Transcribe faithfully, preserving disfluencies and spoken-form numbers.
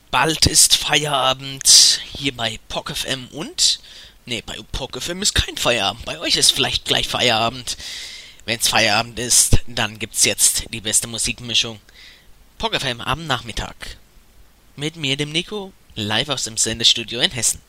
Bald ist Feierabend hier bei P O C F M und... Nee, bei P O C F M ist kein Feierabend. Bei euch ist vielleicht gleich Feierabend. Wenn's Feierabend ist, dann gibt's jetzt die beste Musikmischung. P O C F M am Nachmittag. Mit mir, dem Nico, live aus dem Sendestudio in Hessen.